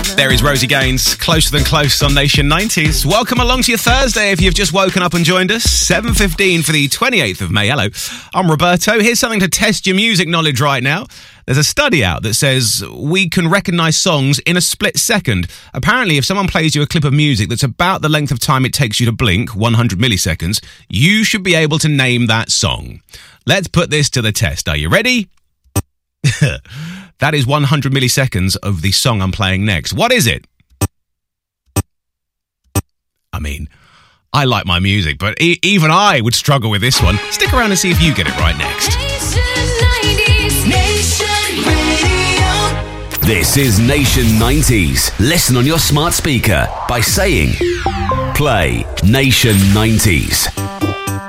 There is Rosie Gaines, Closer Than Close on Nation 90s. Welcome along to your Thursday if you've just woken up and joined us. 7:15 for the 28th of May. Hello, I'm Roberto. Here's something to test your music knowledge right now. There's a study out that says we can recognise songs in a split second. Apparently, if someone plays you a clip of music that's about the length of time it takes you to blink, 100 milliseconds, you should be able to name that song. Let's put this to the test. Are you ready? That is 100 milliseconds of the song I'm playing next. What is it? I mean, I like my music, but even I would struggle with this one. Stick around and see if you get it right next. This is Nation 90s. Listen on your smart speaker by saying, play Nation 90s.